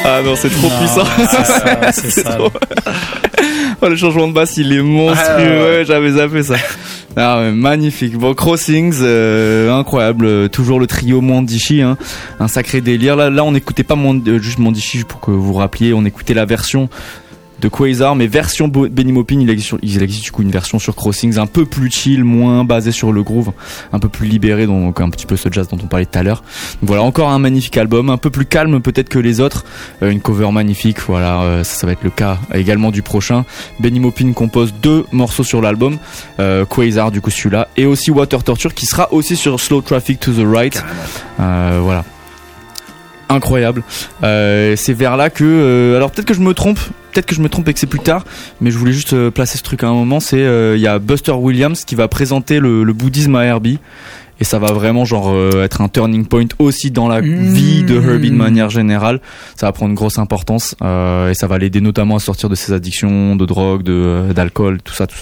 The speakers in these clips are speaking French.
Ah non, c'est trop puissant. C'est ça. Trop... Oh, le changement de basse, il est monstrueux. Ouais, j'avais zappé ça. Ah ouais, magnifique. Bon, Crossings, incroyable. Toujours le trio Mwandishi, hein. Un sacré délire. Là, on n'écoutait pas juste Mwandishi, pour que vous vous rappeliez. On écoutait la version de Quasar, mais version Benny Maupin. Il existe du coup une version sur Crossings un peu plus chill, moins basée sur le groove, un peu plus libéré, donc un petit peu ce jazz dont on parlait tout à l'heure. Donc voilà, encore un magnifique album, un peu plus calme peut-être que les autres, une cover magnifique. Voilà, ça va être le cas également du prochain. Benny Maupin compose 2 morceaux sur l'album, Quasar du coup celui-là, et aussi Water Torture qui sera aussi sur Slow Traffic to the Right. Voilà. Incroyable. C'est vers là que alors peut-être que je me trompe et que c'est plus tard, mais je voulais juste placer ce truc à un moment. C'est il y a Buster Williams qui va présenter le bouddhisme à Herbie, et ça va vraiment être un turning point aussi dans la vie de Herbie de manière générale. Ça va prendre une grosse importance, et ça va l'aider notamment à sortir de ses addictions de drogue, d'alcool, tout ça.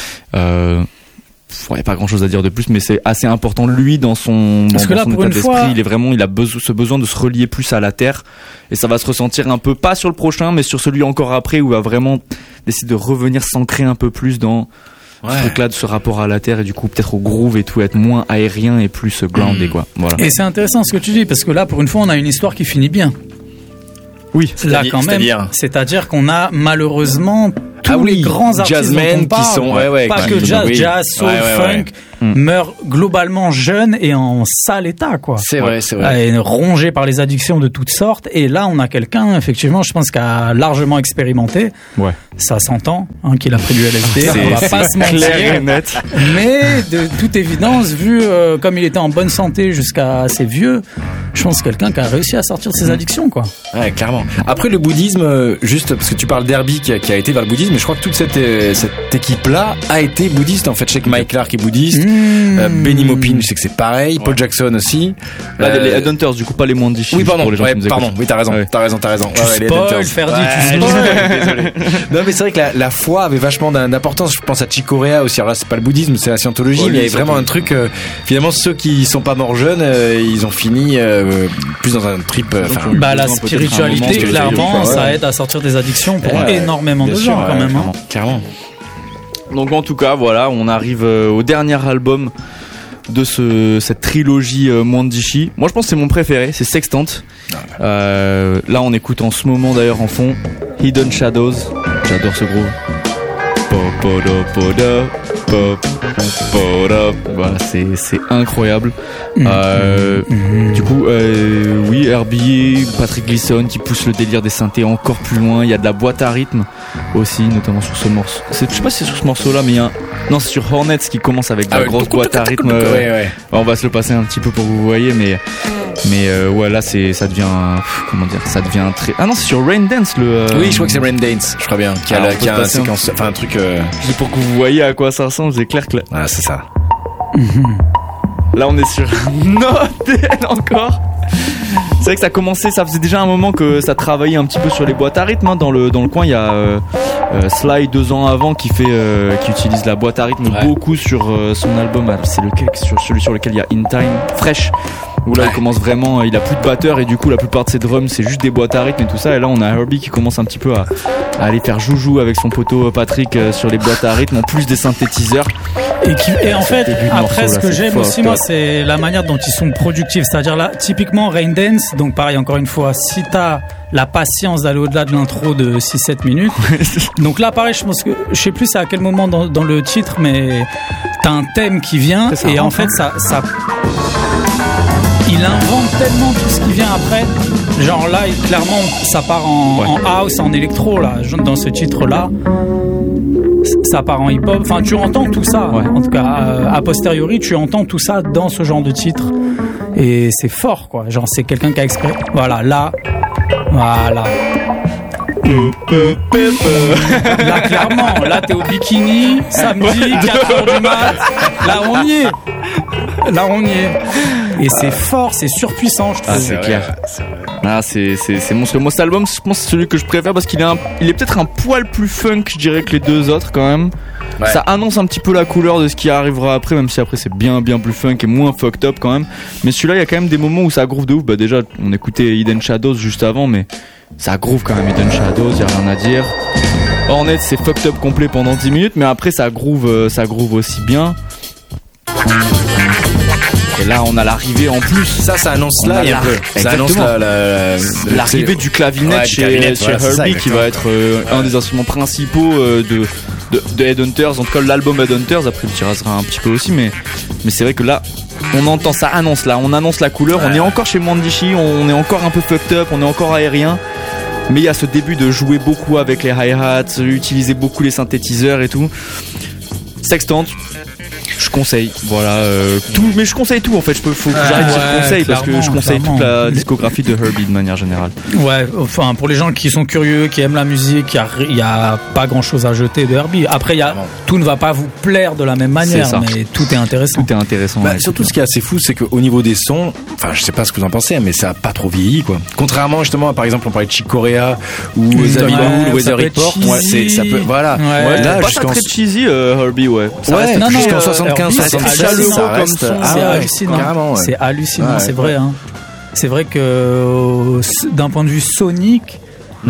Il n'y a pas grand chose à dire de plus, mais c'est assez important lui dans son état d'esprit. Il a ce besoin de se relier plus à la terre, et ça va se ressentir un peu, pas sur le prochain, mais sur celui encore après, où il va vraiment décider de revenir s'ancrer un peu plus dans ce truc-là, de ce rapport à la terre, et du coup peut-être au groove et tout, être moins aérien et plus groundé, quoi. Voilà. Et c'est intéressant ce que tu dis, parce que là pour une fois on a une histoire qui finit bien. Oui, là quand même. C'est-à-dire qu'on a malheureusement tous les grands artistes jazzmen qui sont pas que jazz, soul, funk meurent globalement jeunes et en sale état, quoi. C'est vrai. Et rongés par les addictions de toutes sortes. Et là, on a quelqu'un, effectivement, je pense, qui a largement expérimenté. Ouais. Ça s'entend, qu'il a pris du LSD. On va pas se mentir. Mais de toute évidence, vu comme il était en bonne santé jusqu'à assez vieux, je pense quelqu'un qui a réussi à sortir de ses addictions, quoi. Ouais, clairement. Après, le bouddhisme, juste parce que tu parles d'Herbie qui a été vers le bouddhisme, mais je crois que toute cette équipe-là a été bouddhiste, en fait. Je sais que Mike Clark est bouddhiste, Benny Maupin, je sais que c'est pareil, Paul Jackson aussi. Là, les Headhunters, du coup, pas les Mwandishi. Oui, pardon, oui, t'as raison. Tu spoil, Ferdi, tu spoil. Désolé. Non, mais c'est vrai que la foi avait vachement d'importance. Je pense à Chick Corea aussi. Alors là, c'est pas le bouddhisme, c'est la scientologie, mais il y avait vraiment un truc, finalement, ceux qui sont pas morts jeunes, ils ont fini plus dans un trip. La spiritualité, clairement, ça aide à sortir des addictions pour énormément de gens, quand même. Clairement. Donc en tout cas, voilà, on arrive au dernier album de cette trilogie Mwandishi. Moi, je pense que c'est mon préféré, c'est Sextant. Là, on écoute en ce moment d'ailleurs en fond Hidden Shadows. J'adore ce groove. Voilà, c'est incroyable. Du coup, oui, Herbie, Patrick Gleason qui pousse le délire des synthés encore plus loin. Il y a de la boîte à rythme aussi, notamment sur ce morceau. Je sais pas si c'est sur ce morceau-là, mais non, c'est sur Hornets qui commence avec de la grosse boîte à rythme. On va se le passer un petit peu pour que vous voyez, mais là ça devient ça devient très. Ah non, c'est sur Rain Dance Oui, je crois que c'est Rain Dance, je crois bien, qui a un séquence, enfin un truc. C'est pour que vous voyez à quoi ça ressemble, c'est clair que là. Ah, c'est ça. Là, on est sur Noten encore. C'est vrai que ça commençait, ça faisait déjà un moment que ça travaillait un petit peu sur les boîtes à rythme. Dans le coin, il y a Sly 2 ans avant qui utilise la boîte à rythme beaucoup sur son album. Alors, c'est celui sur lequel il y a In Time, Fresh. Où là il commence vraiment, il a plus de batteur et du coup la plupart de ses drums c'est juste des boîtes à rythme et tout ça, et là on a Herbie qui commence un petit peu à aller faire joujou avec son poteau Patrick sur les boîtes à rythme en plus des synthétiseurs et en fait après ce que j'aime aussi moi c'est la manière dont ils sont productifs, c'est-à-dire là typiquement Rain Dance, donc pareil encore une fois, si t'as la patience d'aller au-delà de l'intro de 6-7 minutes donc là pareil je pense que je sais plus c'est à quel moment dans le titre, mais t'as un thème qui vient et en fait ça il invente tellement tout ce qui vient après. Genre là, clairement, ça part en house, en électro, là. Dans ce titre-là, ça part en hip-hop. Enfin, tu entends tout ça. En tout cas, a posteriori, tu entends tout ça dans ce genre de titre. Et c'est fort, quoi. Genre, c'est quelqu'un qui a exprès. Voilà, là. Voilà. Là, clairement, là, t'es au bikini, samedi, 4h du mat. Là, on y est. Et c'est fort, c'est surpuissant, je trouve. C'est clair. Ah, c'est monstrueux. Moi, cet album, je pense que c'est celui que je préfère parce qu'il est peut-être un poil plus funk, je dirais, que les deux autres quand même. Ouais. Ça annonce un petit peu la couleur de ce qui arrivera après, même si après c'est bien plus funk et moins fucked up quand même. Mais celui-là, il y a quand même des moments où ça groove de ouf. Bah déjà, on écoutait Hidden Shadows juste avant, mais ça groove quand même Hidden Shadows, y a rien à dire. Hornet, c'est fucked up complet pendant 10 minutes, mais après ça groove aussi bien. Et là, on a l'arrivée en plus. Ça annonce là, un peu. Ça annonce l'arrivée du clavinet chez Herbie, qui va être un des instruments principaux de Headhunters. En tout cas, l'album Headhunters. Après, il tirera un petit peu aussi, mais c'est vrai que là, on entend ça annonce là. On annonce la couleur. Ouais. On est encore chez Mandici. On est encore un peu fucked up. On est encore aérien. Mais il y a ce début de jouer beaucoup avec les hi-hats, utiliser beaucoup les synthétiseurs et tout. Sextant. Je conseille, voilà, tout, mais je conseille tout en fait. Faut que j'arrête de dire conseil parce que je conseille toute la discographie de Herbie de manière générale. Ouais, enfin pour les gens qui sont curieux, qui aiment la musique, il y a pas grand chose à jeter de Herbie. Après, tout ne va pas vous plaire de la même manière, mais tout est intéressant. Tout est intéressant. Bah, surtout, ce qui est assez fou, c'est qu'au niveau des sons, enfin, je sais pas ce que vous en pensez, mais ça a pas trop vieilli, quoi. Contrairement justement, par exemple, on parlait de Chick Corea ou Zabibu, Weather Report. Ça peut, voilà. Ouais, là, pas très cheesy, Herbie, ouais. Ça reste jusqu'en 75, c'est hallucinant. C'est hallucinant, c'est vrai. Hein. C'est vrai que d'un point de vue sonique,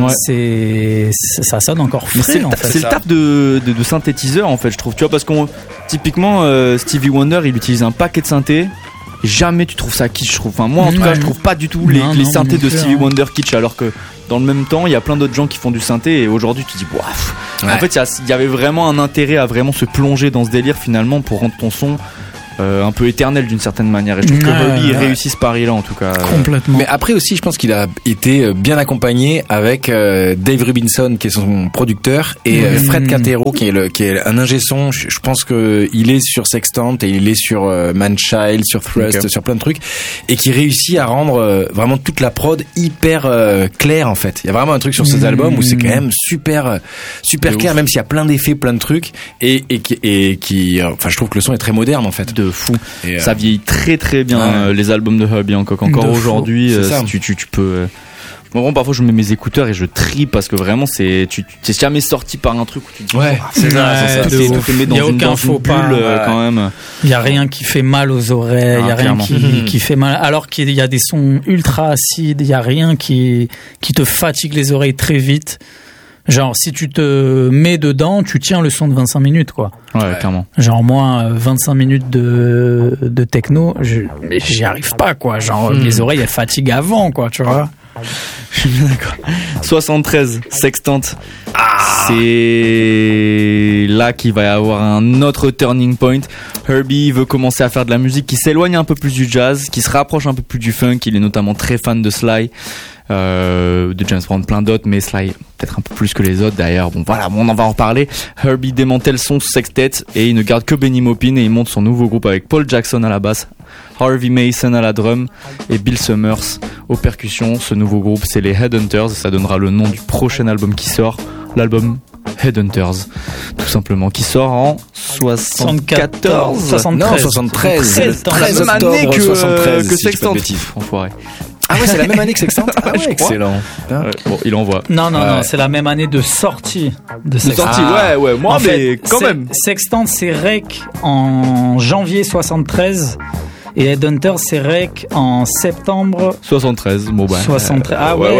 ça sonne encore frais. C'est le taf de synthétiseur en fait, je trouve. Tu vois, parce qu'on typiquement Stevie Wonder, il utilise un paquet de synthés. Jamais tu trouves ça kitsch, je trouve. Enfin, moi en tout cas, je trouve pas du tout les synthés de Stevie Wonder kitsch, alors que dans le même temps, il y a plein d'autres gens qui font du synthé et aujourd'hui tu te dis bof. En fait, il y avait vraiment un intérêt à vraiment se plonger dans ce délire finalement pour rendre ton son un peu éternel d'une certaine manière, et je trouve que Herbie réussit ce pari là en tout cas complètement. Mais après aussi je pense qu'il a été bien accompagné avec Dave Rubinson qui est son producteur et Fred Catero qui est un ingé son. Je pense que il est sur Sextant et il est sur Manchild, sur Thrust, sur plein de trucs, et qui réussit à rendre vraiment toute la prod hyper claire en fait. Il y a vraiment un truc sur ces albums où c'est quand même super clair, même s'il y a plein d'effets, plein de trucs, et qui enfin je trouve que le son est très moderne en fait. Fou. Ça vieillit très très bien les albums de Herbie encore aujourd'hui. Tu peux. Bon, parfois je mets mes écouteurs et je trie parce que vraiment c'est jamais sorti par un truc où tu te dis c'est ça. Il n'y a aucun faux pas quand même. Il y a rien qui fait mal aux oreilles, il y a rien qui fait mal, alors qu'il y a des sons ultra acides, il y a rien qui te fatigue les oreilles très vite. Genre, si tu te mets dedans, tu tiens le son de 25 minutes, quoi. Ouais, clairement. Genre, moi, 25 minutes de techno, j'y arrive pas, quoi. Genre, les oreilles, elles fatiguent avant, quoi, tu vois. Je suis bien d'accord. 73, Sextant. C'est là qu'il va y avoir un autre turning point. Herbie veut commencer à faire de la musique qui s'éloigne un peu plus du jazz, qui se rapproche un peu plus du funk. Il est notamment très fan de Sly. De James Brown, plein d'autres, mais Sly peut-être un peu plus que les autres d'ailleurs. Bon voilà, on en va en reparler. Herbie démantèle son sextet et il ne garde que Benny Maupin et il monte son nouveau groupe avec Paul Jackson à la basse, Harvey Mason à la drum et Bill Summers aux percussions. Ce nouveau groupe, c'est les Headhunters, ça donnera le nom du prochain album qui sort, l'album Headhunters, tout simplement, qui sort en 73. La même année que Sextant. Enfoiré. Ah ouais, c'est la même année que Sextant. Ah ouais, excellent. Bon, il envoie. Non, c'est la même année de sortie de Sextant. Ouais, moi, mais quand même. Sextant, c'est rec en janvier 73. Et Headhunters, c'est rec en septembre 73. Bon, 73. Ah ouais,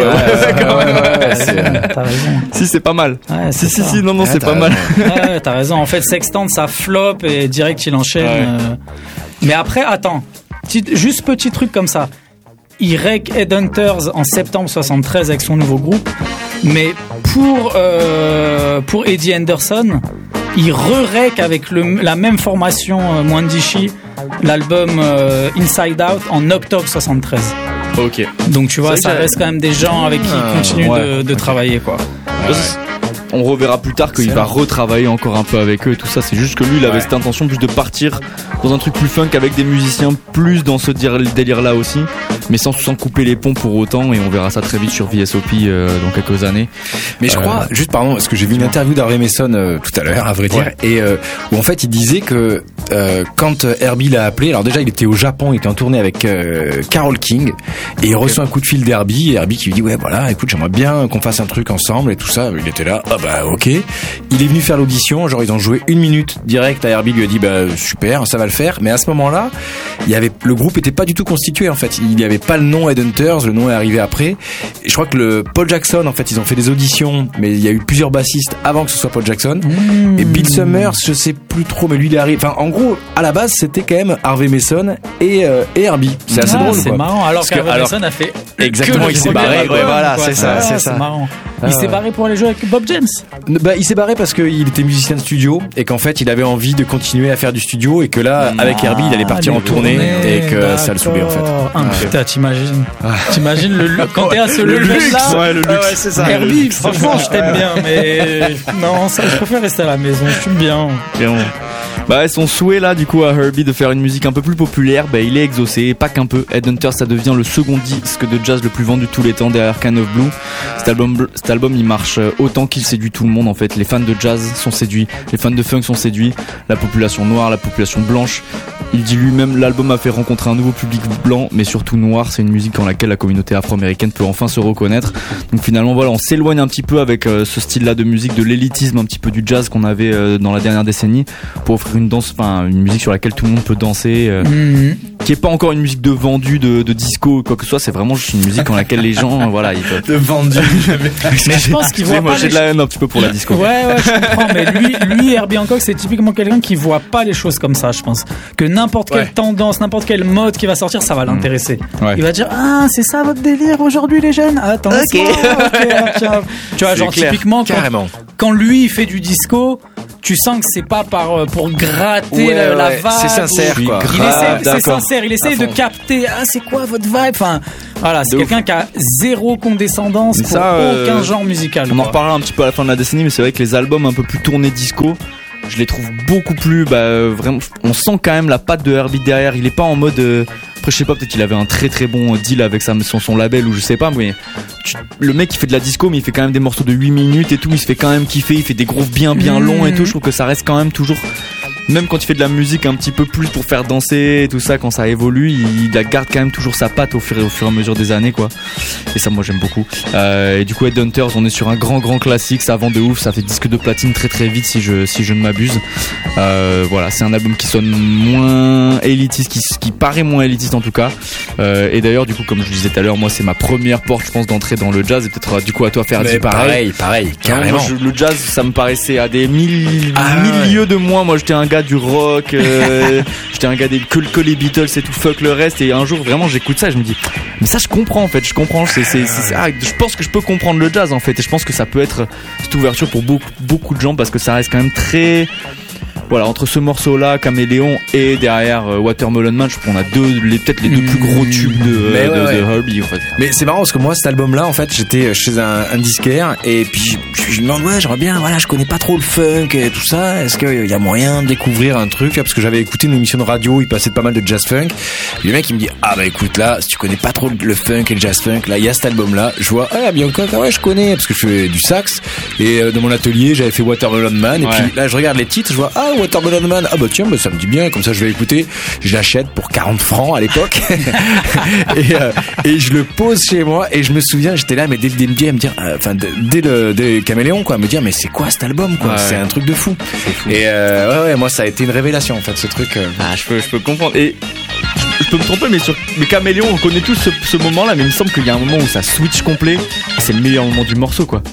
t'as raison. Si, c'est pas mal. Ouais, si, non, c'est pas mal. Ouais, t'as raison. En fait, Sextant, ça flop et direct, il enchaîne. Mais après, attends. Juste petit truc comme ça. Il rec Headhunters en septembre 73 avec son nouveau groupe. Mais pour Eddie Anderson, il re-rec avec la même formation Mwandishi, l'album Inside Out en octobre 73. Ok. Donc tu vois, ça reste quand même des gens avec qui il continue de travailler, quoi. On reverra plus tard qu'il va retravailler encore un peu avec eux et tout ça. C'est juste que lui, il avait cette intention plus de partir dans un truc plus funk avec des musiciens plus dans ce délire là aussi. mais sans couper les ponts pour autant, et on verra ça très vite sur VSOP dans quelques années. Mais je crois, juste pardon, parce que j'ai vu une interview d'Harvey Mason tout à l'heure, à vrai dire, et où en fait il disait que quand Herbie l'a appelé, alors déjà il était au Japon, il était en tournée avec Carole King, et il reçoit un coup de fil d'Herbie, et Herbie qui lui dit ouais voilà, écoute, j'aimerais bien qu'on fasse un truc ensemble et tout ça. Il était là, ah bah ok. Il est venu faire l'audition, genre ils ont joué 1 minute direct, à Herbie lui a dit bah super, ça va le faire. Mais à ce moment-là, le groupe était pas du tout constitué en fait. Il n'y avait pas le nom Headhunters, le nom est arrivé après. Et je crois que le Paul Jackson, en fait, ils ont fait des auditions, mais il y a eu plusieurs bassistes avant que ce soit Paul Jackson. Et Bill Summers, je sais plus trop, mais lui il est arrivé. Enfin, en gros, à la base, c'était quand même Harvey Mason et Herbie. C'est assez drôle. C'est quoi. Marrant. Alors qu'Harvey Mason a fait exactement, il s'est barré. Ouais, voilà, c'est ça, c'est ça. Marrant. Il s'est barré pour aller jouer avec Bob James. Bah, il s'est barré parce qu'il était musicien de studio et qu'en fait, il avait envie de continuer à faire du studio et que là, avec Herbie, il allait partir en tournée et que ça le saoulait en fait. Putain, t'imagines quand t'es à ce level-là. Ouais, le luxe. Ouais, c'est ça. Herbie, franchement, je t'aime bien, mais non, ça, je préfère rester à la maison. Je t'aime bien. Bah, son souhait là, du coup, à Herbie de faire une musique un peu plus populaire, bah, il est exaucé, pas qu'un peu. Headhunters, ça devient le second disque de jazz le plus vendu de tous les temps derrière Kind of Blue. Cet album, il marche autant qu'il séduit tout le monde en fait. Les fans de jazz sont séduits, les fans de funk sont séduits, la population noire, la population blanche. Il dit lui-même, l'album a fait rencontrer un nouveau public blanc, mais surtout noir. C'est une musique en laquelle la communauté afro-américaine peut enfin se reconnaître. Donc finalement, voilà, on s'éloigne un petit peu avec ce style-là de musique, de l'élitisme un petit peu du jazz qu'on avait dans la dernière décennie, pour offrir une musique sur laquelle tout le monde peut danser, qui est pas encore une musique de vendu, de disco ou quoi que ce soit. C'est vraiment juste une musique en laquelle les gens, voilà, ils peuvent. De vendu. Mais je pense qu'il voit moi, pas. j'ai de la haine un petit peu pour la disco. Ouais, je comprends. Mais lui, Herbie Hancock, c'est typiquement quelqu'un qui voit pas les choses comme ça. Je pense que n'importe quelle tendance, n'importe quelle mode qui va sortir, ça va l'intéresser. Ouais. Il va dire c'est ça votre délire aujourd'hui les jeunes. Attends. Ok, tiens. Tu vois, genre clair. Typiquement quand lui il fait du disco, tu sens que c'est pas pour gratter la vibe. C'est sincère, quoi. C'est sincère. Il essaie de capter. C'est quoi votre vibe? Enfin, voilà, c'est quelqu'un qui a zéro condescendance pour aucun genre musical. On en reparlera un petit peu à la fin de la décennie, mais c'est vrai que les albums un peu plus tournés disco, je les trouve beaucoup plus, vraiment, on sent quand même la patte de Herbie derrière. Il est pas en mode, après je sais pas, peut-être qu'il avait un très très bon deal avec son label ou je sais pas, mais le mec il fait de la disco mais il fait quand même des morceaux de 8 minutes et tout, il se fait quand même kiffer, il fait des grooves bien longs et tout. Je trouve que ça reste quand même toujours, même quand il fait de la musique un petit peu plus pour faire danser et tout ça, quand ça évolue, il garde quand même toujours sa patte au fur et à mesure des années, quoi. Et ça, moi, j'aime beaucoup. Et du coup, Headhunters, on est sur un grand classique, ça vend de ouf, ça fait disque de platine très très vite si je ne m'abuse. Voilà, c'est un album qui sonne moins élitiste, qui paraît moins élitiste en tout cas. Et d'ailleurs, du coup, comme je disais tout à l'heure, moi, c'est ma première porte, je pense, d'entrer dans le jazz, et peut-être du coup à toi faire du pareil, carrément. Moi, le jazz, ça me paraissait à des milieux de moi j'étais un gars du rock, j'étais un gars que les Beatles et tout, fuck le reste, et un jour vraiment j'écoute ça et je me dis mais ça je comprends en fait, je pense que je peux comprendre le jazz en fait, et je pense que ça peut être cette ouverture pour beaucoup de gens, parce que ça reste quand même très, voilà, entre ce morceau-là, Caméléon, et derrière Watermelon Man, je trouve qu'on a peut-être les deux plus gros tubes de Herbie en fait. Mais c'est marrant parce que moi cet album-là, en fait, j'étais chez un disquaire et puis je me demande j'aimerais bien, voilà, je connais pas trop le funk et tout ça. Est-ce qu'il y a moyen de découvrir un truc, parce que j'avais écouté une émission de radio, il passait pas mal de jazz funk. Et le mec il me dit écoute là, si tu connais pas trop le funk et le jazz funk, là il y a cet album-là. Je vois Bianca, je connais parce que je fais du sax et dans mon atelier j'avais fait Watermelon Man et puis là je regarde les titres, je vois Watermelon Man, tiens, ça me dit bien, comme ça je vais écouter. Je l'achète pour 40 francs à l'époque et je le pose chez moi et je me souviens, j'étais là mais dès le début à me dire, dès le Caméléon, quoi, à me dire mais c'est quoi cet album, quoi, c'est un truc de fou. Et moi ça a été une révélation en fait, ce truc. Je peux comprendre, et je peux me tromper, mais Caméléon, on connaît tous ce moment-là, mais il me semble qu'il y a un moment où ça switch complet, et c'est le meilleur moment du morceau, quoi.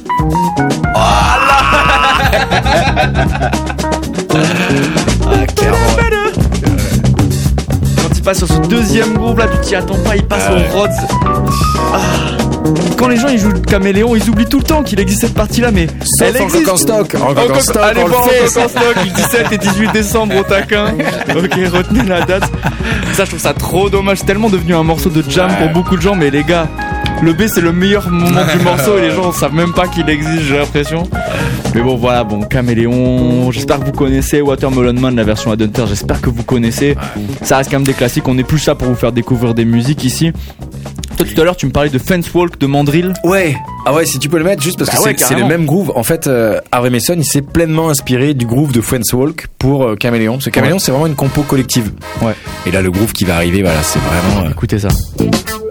Clairement. Quand il passe sur ce deuxième groupe là, tu t'y attends pas, il passe au Rhodes. Quand les gens ils jouent le Caméléon, ils oublient tout le temps qu'il existe cette partie là, mais elle existe. Rock en stock. Allez voir Rock en stock, 17 et 18 décembre au taquin. Ok, retenez la date. Ça, je trouve ça trop dommage, c'est tellement devenu un morceau de jam pour beaucoup de gens, mais les gars, le B c'est le meilleur moment du morceau et les gens savent même pas qu'il existe, j'ai l'impression. Mais bon, voilà, Caméléon, j'espère que vous connaissez Watermelon Man, la version Headhunters, j'espère que vous connaissez. Ça reste quand même des classiques, on est plus là pour vous faire découvrir des musiques ici. Toi tout à l'heure tu me parlais de Fence Walk de Mandrill. Ouais. Ah ouais, si tu peux le mettre juste parce que c'est le même groove. En fait, Harvey Mason, il s'est pleinement inspiré du groove de Fence Walk pour Caméléon. Parce que Caméléon, c'est vraiment une compo collective. Ouais. Et là, le groove qui va arriver, voilà, c'est vraiment. Écoutez ça.